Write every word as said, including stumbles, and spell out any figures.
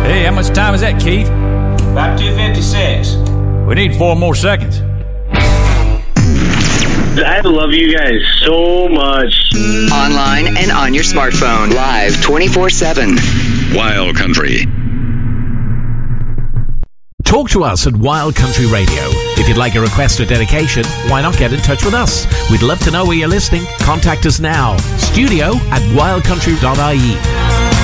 Hey, how much time is that, Keith? About two fifty-six. We need four more seconds. I love you guys so much. Online and on your smartphone. Live twenty-four seven. Wild Country. Talk to us at Wild Country Radio. If you'd like a request or dedication, why not get in touch with us? We'd love to know where you're listening. Contact us now. Studio at wild country dot I E.